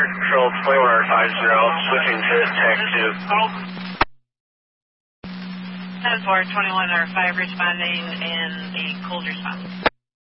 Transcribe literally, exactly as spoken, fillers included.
Fire Control twenty-one five zero, switching to Tech two. ten four, twenty-one R five responding in a cold response.